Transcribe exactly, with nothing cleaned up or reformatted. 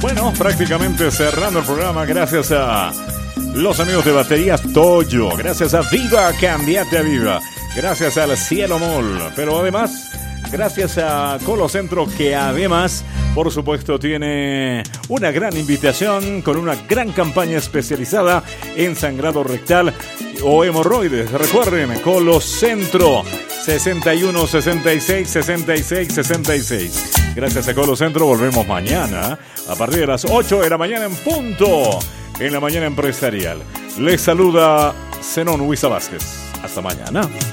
Bueno, prácticamente cerrando el programa, gracias a los amigos de Baterías Toyo, gracias a Viva, Cambiate a Viva, gracias al Cielo Mall, pero además, gracias a Colocentro, que además, por supuesto, tiene una gran invitación con una gran campaña especializada en sangrado rectal o hemorroides. Recuerden, Colocentro, sesenta y uno, sesenta y seis, sesenta y seis, sesenta y seis. Gracias a Colocentro, volvemos mañana a partir de las ocho de la mañana en punto, en la mañana empresarial. Les saluda Zenón Huiza Vázquez. Hasta mañana.